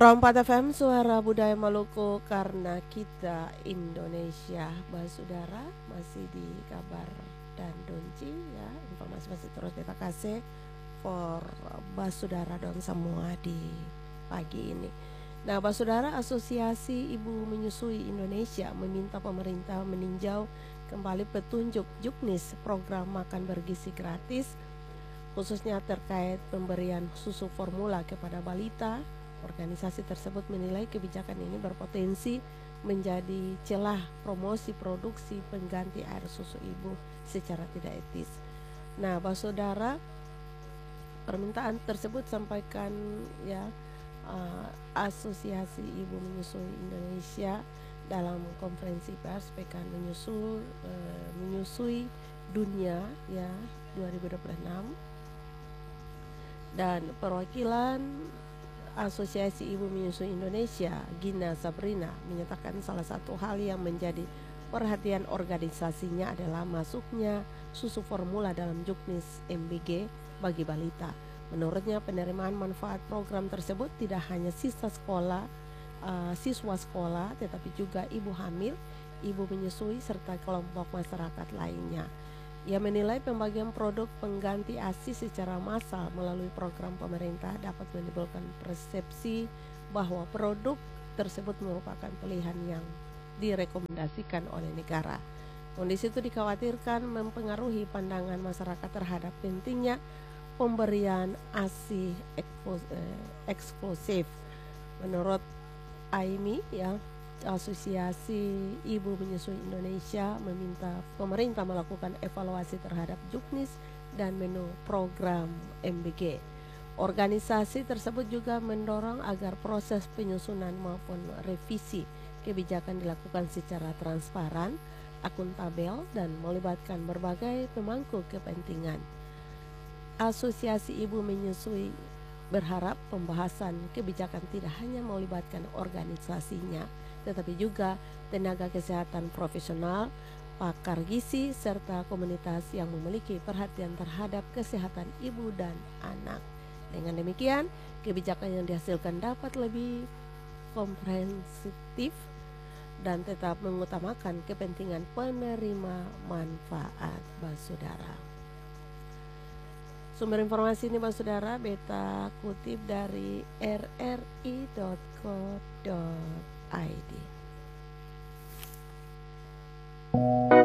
Rompat FM Suara Budaya Maluku karena kita Indonesia. Saudara masih di kabar dan donci ya, informasi masih terus kita kasih for saudara dan semua di pagi ini. Nah, saudara, Asosiasi Ibu Menyusui Indonesia meminta pemerintah meninjau kembali petunjuk Juknis program makan bergizi gratis, khususnya terkait pemberian susu formula kepada balita. Organisasi tersebut menilai kebijakan ini berpotensi menjadi celah promosi produksi pengganti air susu ibu secara tidak etis. Nah, saudara, permintaan tersebut sampaikan ya Asosiasi Ibu Menyusui Indonesia dalam konferensi pers pekan menyusui dunia ya 2026, dan perwakilan Asosiasi Ibu Menyusui Indonesia, Gina Sabrina, menyatakan salah satu hal yang menjadi perhatian organisasinya adalah masuknya susu formula dalam Juknis MBG bagi balita. Menurutnya, penerimaan manfaat program tersebut tidak hanya siswa sekolah, tetapi juga ibu hamil, ibu menyusui, serta kelompok masyarakat lainnya. Ia menilai pembagian produk pengganti ASI secara massal melalui program pemerintah dapat menimbulkan persepsi bahwa produk tersebut merupakan pilihan yang direkomendasikan oleh negara. Kondisi itu dikhawatirkan mempengaruhi pandangan masyarakat terhadap pentingnya pemberian ASI eksklusif. Menurut AIMI ya, Asosiasi Ibu Menyusui Indonesia meminta pemerintah melakukan evaluasi terhadap Juknis dan menu program MBG. Organisasi tersebut juga mendorong agar proses penyusunan maupun revisi kebijakan dilakukan secara transparan, akuntabel, dan melibatkan berbagai pemangku kepentingan. Asosiasi Ibu Menyusui berharap pembahasan kebijakan tidak hanya melibatkan organisasinya, tetapi juga tenaga kesehatan profesional, pakar gizi, serta komunitas yang memiliki perhatian terhadap kesehatan ibu dan anak. Dengan demikian, kebijakan yang dihasilkan dapat lebih komprehensif dan tetap mengutamakan kepentingan penerima manfaat, saudara. Sumber informasi ini, saudara, beta kutip dari rri.co.id.